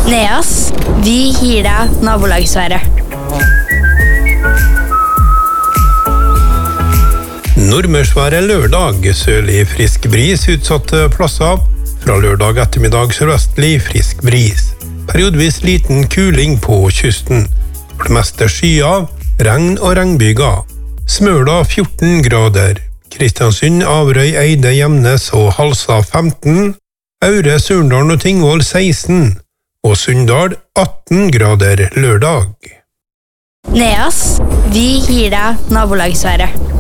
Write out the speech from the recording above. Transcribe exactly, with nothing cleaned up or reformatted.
Neas, vi gir deg nabolagsværet. Nordmørsværet lørdag, sørlig frisk bris utsatte plasser. Fra lørdag ettermiddag sørvestlig frisk bris. Periodvis liten kuling på kysten. For det meste skyer, regn og regnbyger. Smøla fjorten grader. Kristiansund, Averøy, Eide, Gjemnes og Halsa femten. Aure, Surndalen og Tingvoll seksten. Og Sunndal atten grader lørdag. Neas, vi gir deg nabolagsværet.